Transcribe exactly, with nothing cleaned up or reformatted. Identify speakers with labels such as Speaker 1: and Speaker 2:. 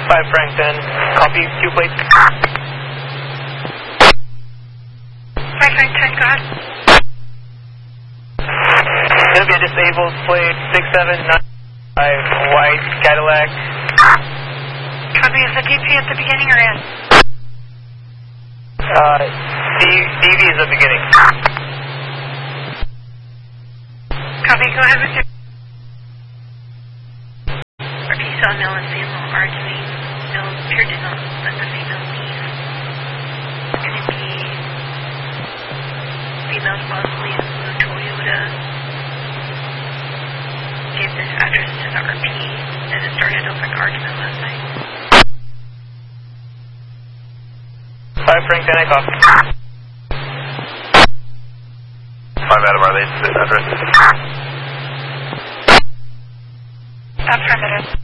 Speaker 1: five Frank ten, copy, Q plate.
Speaker 2: five Frank ten, go ahead.
Speaker 1: It'll be a disabled plate six seven nine five, white Cadillac.
Speaker 2: Copy, is the D P at the beginning or end?
Speaker 1: Uh, D V is the beginning.
Speaker 2: Copy, go ahead with your... R P saw male and female arguing. Male appeared to not let the female leave. It's going to be female's possibly a blue Toyota. Gave this address to the R P and it started up an argument last night.
Speaker 1: five Frank ten, I copy.
Speaker 3: five Adam, are they the address?
Speaker 2: Affirmative.